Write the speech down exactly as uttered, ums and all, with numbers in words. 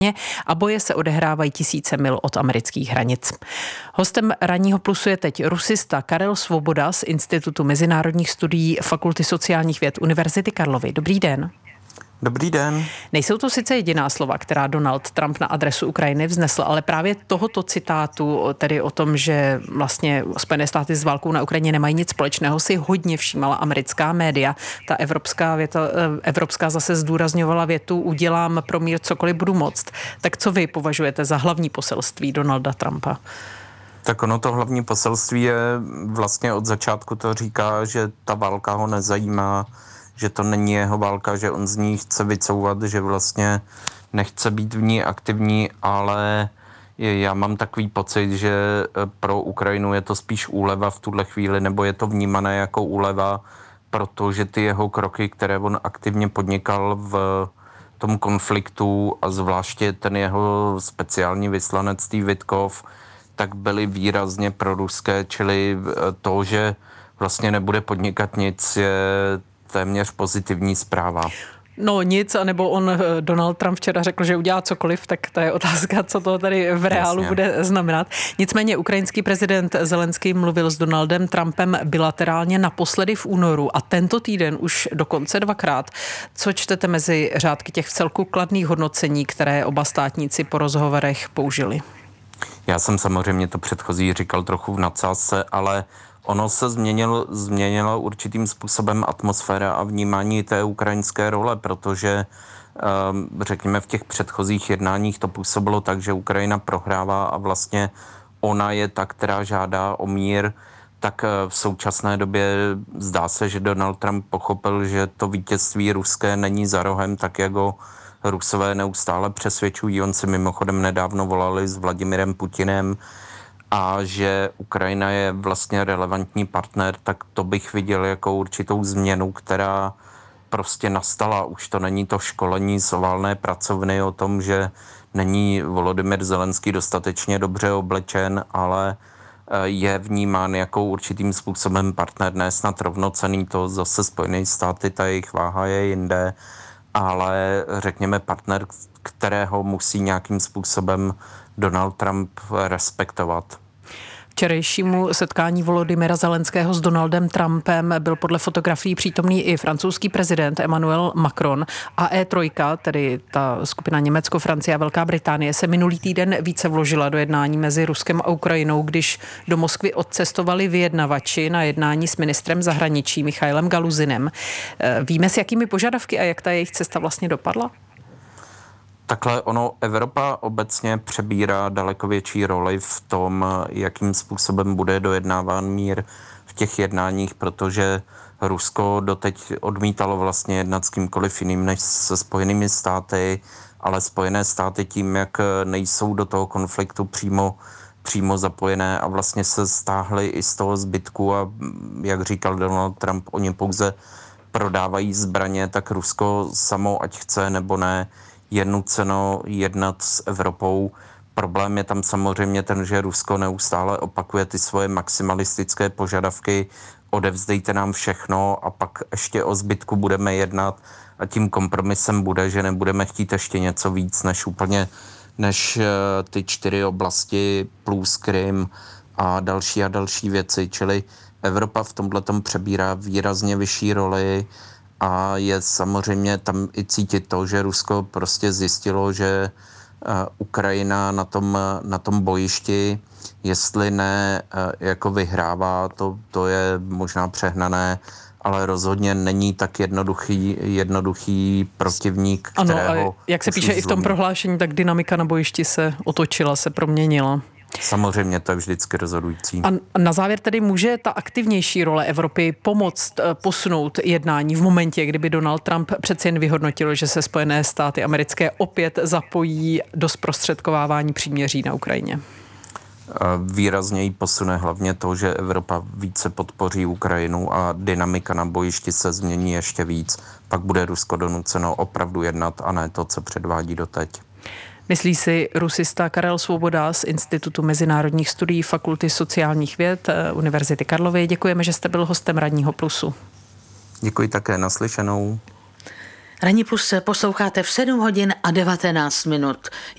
a boje se odehrávají tisíce mil od amerických hranic. Hostem Ranního plusu je teď rusista Karel Svoboda z Institutu mezinárodních studií Fakulty sociálních věd Univerzity Karlovy. Dobrý den. Dobrý den. Nejsou to sice jediná slova, která Donald Trump na adresu Ukrajiny vznesl, ale právě tohoto citátu, tedy o tom, že vlastně Spojené státy s válkou na Ukrajině nemají nic společného, si hodně všímala americká média. Ta evropská, věta, evropská zase zdůrazňovala větu udělám pro mír cokoliv budu moct. Tak co vy považujete za hlavní poselství Donalda Trumpa? Tak ono to hlavní poselství je vlastně od začátku to říká, že ta válka ho nezajímá, že to není jeho válka, že on z ní chce vycouvat, že vlastně nechce být v ní aktivní, ale já mám takový pocit, že pro Ukrajinu je to spíš úleva v tuhle chvíli, nebo je to vnímané jako úleva, protože ty jeho kroky, které on aktivně podnikal v tom konfliktu a zvláště ten jeho speciální vyslanec Steve Witkoff, tak byly výrazně proruské, čili to, že vlastně nebude podnikat nic, je téměř pozitivní zpráva. No nic, anebo on, Donald Trump včera řekl, že udělá cokoliv, tak to je otázka, co to tady v reálu Jasně. bude znamenat. Nicméně ukrajinský prezident Zelenský mluvil s Donaldem Trumpem bilaterálně naposledy v únoru a tento týden už dokonce dvakrát. Co čtete mezi řádky těch vcelku kladných hodnocení, které oba státníci po rozhovorech použili? Já jsem samozřejmě to předchozí říkal trochu v nadsázce, ale ono se změnilo, změnilo určitým způsobem atmosféra a vnímání té ukrajinské role, protože řekněme v těch předchozích jednáních to působilo tak, že Ukrajina prohrává a vlastně ona je ta, která žádá o mír, tak v současné době zdá se, že Donald Trump pochopil, že to vítězství ruské není za rohem, tak jak ho Rusové neustále přesvědčují. On si mimochodem nedávno volali s Vladimirem Putinem, a že Ukrajina je vlastně relevantní partner, tak to bych viděl jako určitou změnu, která prostě nastala. Už to není to školení z oválné pracovny o tom, že není Volodymyr Zelenský dostatečně dobře oblečen, ale je vnímán jako určitým způsobem partner, ne snad rovnocenný, to zase Spojené státy, ta jejich váha je jinde, ale řekněme partner, kterého musí nějakým způsobem Donald Trump respektovat. Včerejšímu setkání Volodymyra Zelenského s Donaldem Trumpem byl podle fotografií přítomný i francouzský prezident Emmanuel Macron a E tři, tedy ta skupina Německo, Francie a Velká Británie, se minulý týden více vložila do jednání mezi Ruskem a Ukrajinou, když do Moskvy odcestovali vyjednavači na jednání s ministrem zahraničí Michailem Galuzinem. Víme, s jakými požadavky a jak ta jejich cesta vlastně dopadla? Takhle ono, Evropa obecně přebírá daleko větší roli v tom, jakým způsobem bude dojednáván mír v těch jednáních, protože Rusko doteď odmítalo vlastně jednat s kýmkoliv jiným než se Spojenými státy, ale Spojené státy tím, jak nejsou do toho konfliktu přímo, přímo zapojené a vlastně se stáhly i z toho zbytku a jak říkal Donald Trump, oni pouze prodávají zbraně, tak Rusko samo, ať chce nebo ne, je nuceno jednat s Evropou. Problém je tam samozřejmě ten, že Rusko neustále opakuje ty svoje maximalistické požadavky, odevzdejte nám všechno a pak ještě o zbytku budeme jednat a tím kompromisem bude, že nebudeme chtít ještě něco víc než úplně, než ty čtyři oblasti plus Krym a další a další věci, čili Evropa v tomhletom přebírá výrazně vyšší roli. A je samozřejmě tam i cítit to, že Rusko prostě zjistilo, že Ukrajina na tom, na tom bojišti, jestli ne jako vyhrává, to, to je možná přehnané, ale rozhodně není tak jednoduchý, jednoduchý protivník, kterého... Ano, a jak se píše i v tom prohlášení, tak dynamika na bojišti se otočila, se proměnila. Samozřejmě to je vždycky rozhodující. A na závěr tedy může ta aktivnější role Evropy pomoct posunout jednání v momentě, kdyby Donald Trump přeci jen vyhodnotil, že se Spojené státy americké opět zapojí do zprostředkovávání příměří na Ukrajině? Výrazně jí posune hlavně to, že Evropa více podpoří Ukrajinu a dynamika na bojišti se změní ještě víc. Pak bude Rusko donuceno opravdu jednat a ne to, co předvádí doteď. Myslí si rusista Karel Svoboda z Institutu mezinárodních studií Fakulty sociálních věd Univerzity Karlovy. Děkujeme, že jste byl hostem Ranního plusu. Děkuji také, naslyšenou. Ranní plus posloucháte v sedm hodin a devatenáct minut.